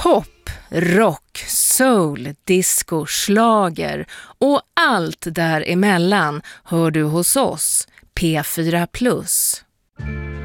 Pop, rock, soul, disco, schlager och allt däremellan hör du hos oss, P4+.